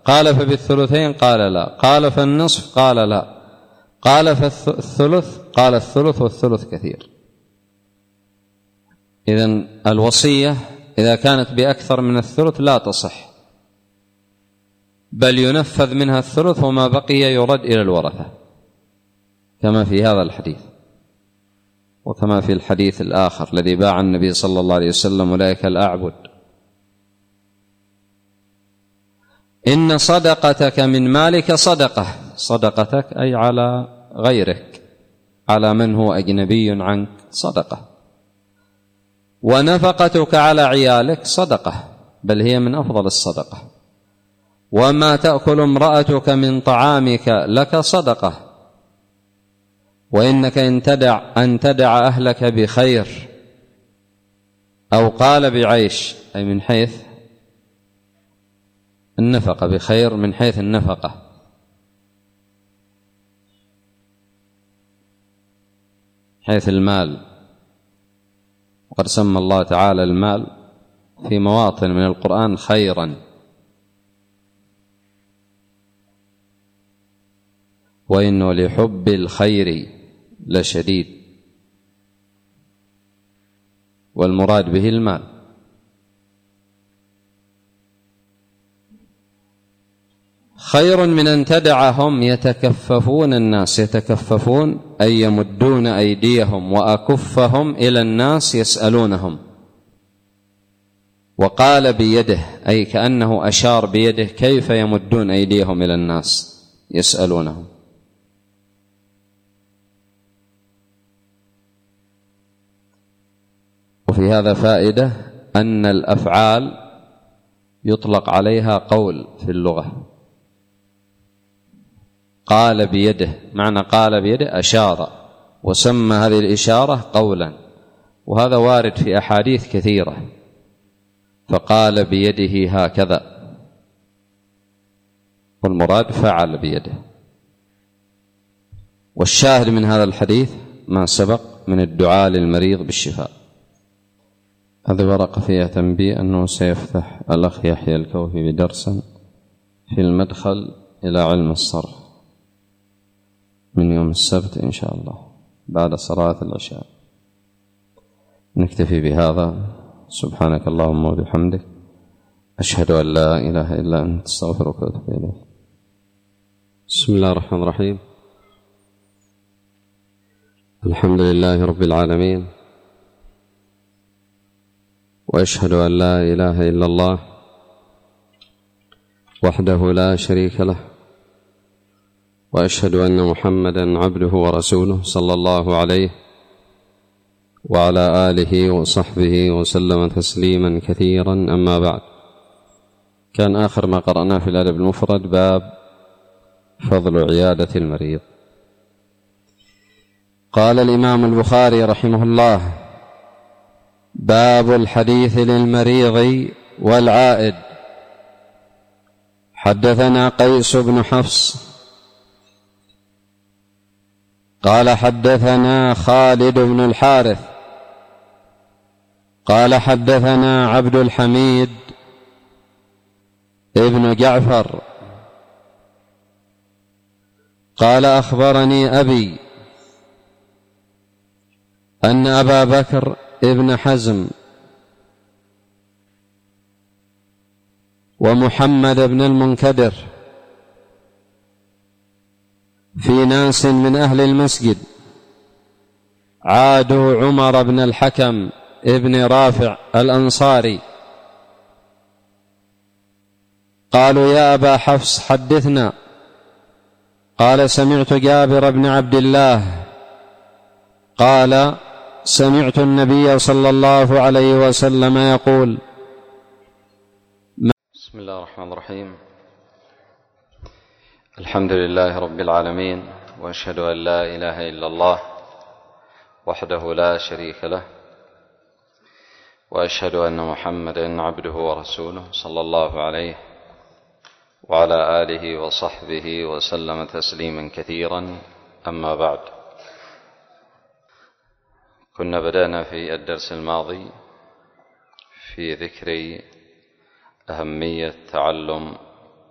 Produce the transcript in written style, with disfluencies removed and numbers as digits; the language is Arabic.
قال فبالثلثين قال لا، قال فالنصف قال لا، قال فالثلث قال الثلث والثلث كثير. إذن الوصية إذا كانت بأكثر من الثلث لا تصح، بل ينفذ منها الثلث وما بقي يرد إلى الورثة كما في هذا الحديث، وكما في الحديث الآخر الذي باع النبي صلى الله عليه وسلم أولئك الأعبد. إن صدقتك من مالك صدقة، صدقتك أي على غيرك، على من هو أجنبي عنك صدقة. ونفقتك على عيالك صدقة، بل هي من أفضل الصدقة. وما تأكل امرأتك من طعامك لك صدقة. وإنك أن تدع أهلك بخير، أو قال بعيش، أي من حيث النفقة، بخير من حيث النفقة. حيث المال، وقد سمى الله تعالى المال في مواطن من القرآن خيرا. وإنه لحب الخير لشديد، والمراد به المال. خير من أن تدعهم يتكففون الناس، يتكففون أي يمدون أيديهم وأكفهم إلى الناس يسألونهم. وقال بيده، أي كأنه أشار بيده كيف يمدون أيديهم إلى الناس يسألونهم. وفي هذا فائدة أن الأفعال يطلق عليها قول في اللغة. قال بيده، معنى قال بيده أشار، وسمى هذه الإشارة قولا، وهذا وارد في أحاديث كثيرة. فقال بيده هكذا، والمراد فعل بيده. والشاهد من هذا الحديث ما سبق من الدعاء للمريض بالشفاء. هذه ورقة فيها تنبيه أنه سيفتح الأخ يحيى الكوفي بدرسا في المدخل إلى علم الصرف من يوم السبت إن شاء الله بعد صلاة العشاء. نكتفي بهذا. سبحانك اللهم وبحمدك، أشهد أن لا إله إلا أنت، أستغفرك وأتوب إليك. بسم الله الرحمن الرحيم. الحمد لله رب العالمين، وأشهد أن لا إله إلا الله وحده لا شريك له، وأشهد أن محمدًا عبده ورسوله صلى الله عليه وعلى آله وصحبه وسلم تسليما كثيرا. أما بعد، كان آخر ما قرأناه في الأدب المفرد باب فضل عيادة المريض. قال الإمام البخاري رحمه الله: باب الحديث للمريض والعائد. حدثنا قيس بن حفص قال حدثنا خالد بن الحارث قال حدثنا عبد الحميد ابن جعفر قال أخبرني أبي أن أبا بكر ابن حزم ومحمد بن المنكدر في ناس من أهل المسجد عادوا عمر بن الحكم ابن رافع الأنصاري، قالوا: يا أبا حفص حدثنا. قال: سمعت جابر بن عبد الله قال: سمعت النبي صلى الله عليه وسلم يقول. بسم الله الرحمن الرحيم. الحمد لله رب العالمين، وأشهد أن لا إله إلا الله وحده لا شريك له، وأشهد أن محمدًا عبده ورسوله صلى الله عليه وعلى آله وصحبه وسلم تسليما كثيرا. أما بعد، كنا بدأنا في الدرس الماضي في ذكر أهمية تعلم